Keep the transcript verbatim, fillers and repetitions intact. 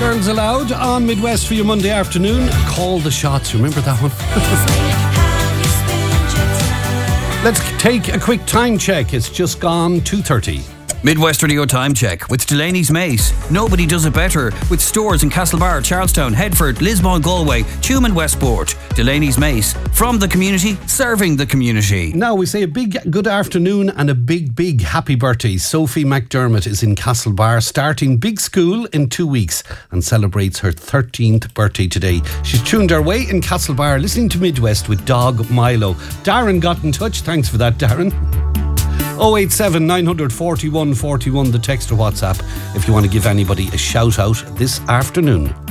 Girls Aloud on Midwest for your Monday afternoon. Call the shots. Remember that one? Let's take a quick time check. It's just gone two thirty. Midwest Radio Time Check with Delaney's Mace. Nobody does it better with stores in Castlebar, Charlestown, Headford, Lismore, Galway, Tuam and Westport. Delaney's Mace, from the community, serving the community. Now we say a big good afternoon and a big, big happy birthday. Sophie McDermott is in Castlebar, starting big school in two weeks and celebrates her thirteenth birthday today. She's tuned her way in Castlebar, listening to Midwest with Dog Milo. Darren got in touch. Thanks for that, Darren. oh eight seven, nine four one, four one, the text or WhatsApp if you want to give anybody a shout out this afternoon.